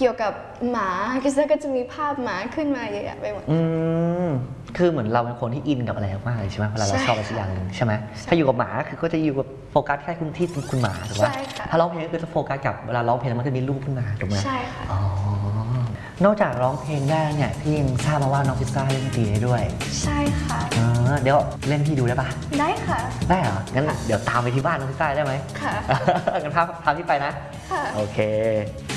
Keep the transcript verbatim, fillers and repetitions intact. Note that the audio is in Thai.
กี่ยวกับหมาก็จะก็จะมีภาพหมาขึ้นมาเยอะไปหมดอืมคือเหมือนเราเป็นคนที่อินกับอะไรมากเลยใช่ไหมเวลาเราชอบอะไรสักอย่างหนึ่งใช่ไหมถ้าอยู่กับหมาคือก็จะอยู่กับโฟกัสแค่คุณที่คุณหมาถูกไหมถ้าร้องเพลงก็คือจะโฟกัสกับเวลาร้องเพลงมันจะมีรูปขึ้นมาถูกไหมใช่ค่ะอ๋อนอกจากร้องเพลงได้เนี่ยพี่ยังทราบมาว่าน้องพิซซ่าเล่นดนตรีได้ด้วยใช่ค่ะเดี๋ยวเล่นพี่ดูได้ปะได้ค่ะได้เหรองั้นเดี๋ยวตามไปที่บ้านน้องพิซซ่าได้ไหมค่ะงั้นพาพาพี่ไปนะค่ะโอเค